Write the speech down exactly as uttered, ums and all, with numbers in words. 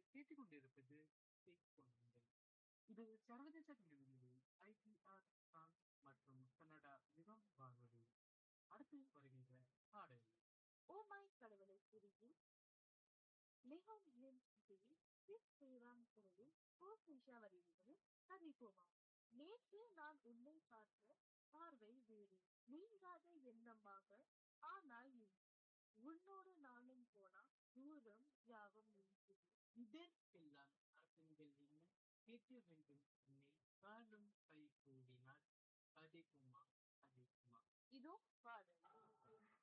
கேட்டுக்கொண்டிருப்பது ஸ்பீக் பொன்னியின். இது சர்வதேச கல்வி ஐபிஆர் பிரான்ஸ் மற்றும் கனடா யுகம் வானொலி. அடுத்து வருகின்ற பாடல் ஓமாய் கடவுளை குருவி லிஹோன் ஹிம் சிவி கிறிஸ் ஸ்ரீராம் குரலில் ஓ நிஷா வருகிறது கவிக்குமா. நேற்று நான் உன்னை பார்த்த பார்வை வேறு, நீங்காத எண்ணமாக, ஆனால் நீ உன்னோடு நானும் போனா தூரம் யாவும் நீங்குது. இதர் எல்லாம் அரசங்கள் என்ன கேட்க வேண்டும் உன்னை காலும் கை கூடினார். கதைக்குமா கதைக்குமா. இதோ பாடல்.